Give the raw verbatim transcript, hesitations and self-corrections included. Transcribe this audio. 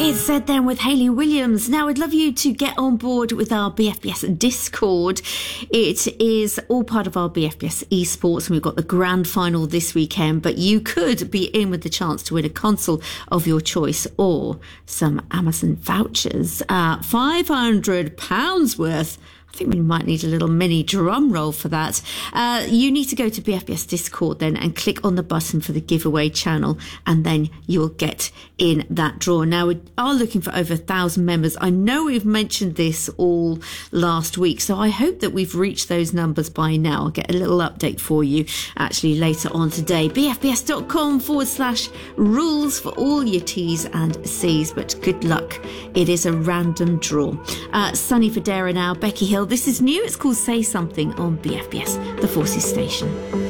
It's said then with Hayley Williams. Now, I'd love you to get on board with our B F B S Discord. It is all part of our B F B S esports, and we've got the grand final this weekend, but you could be in with the chance to win a console of your choice or some Amazon vouchers. Uh, five hundred pounds worth. I think we might need a little mini drum roll for that. Uh, you need to go to B F B S Discord then and click on the button for the giveaway channel, and then you'll get in that draw. Now, we are looking for over a thousand members. I know we've mentioned this all last week, so I hope that we've reached those numbers by now. I'll get a little update for you actually later on today. bfbs.com forward slash rules for all your T's and C's, but good luck. It is a random draw. Uh, Sunny Federa now, Becky Hill. This is new. It's called Say Something on B F B S, the Forces station.